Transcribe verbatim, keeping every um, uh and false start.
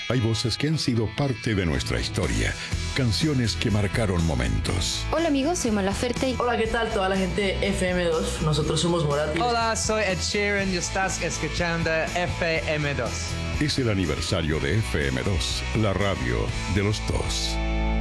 Hay voces que han sido parte de nuestra historia, canciones que marcaron momentos. Hola amigos, soy Mon Laferte. Hola, ¿qué tal toda la gente de F M dos? Nosotros somos Morat. Hola, soy Ed Sheeran y estás escuchando F M dos. Es el aniversario de F M dos, la radio de los dos.